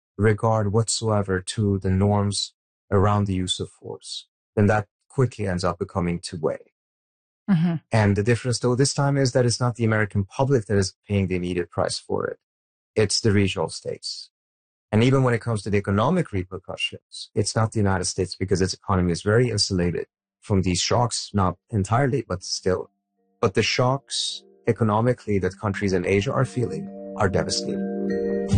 regard whatsoever to the norms around the use of force, then that quickly ends up becoming two-way. Mm-hmm. And the difference, though, this time is that it's not the American public that is paying the immediate price for it. It's the regional states. And even when it comes to the economic repercussions, it's not the United States because its economy is very insulated from these shocks, not entirely, but still. But the shocks economically that countries in Asia are feeling are devastating.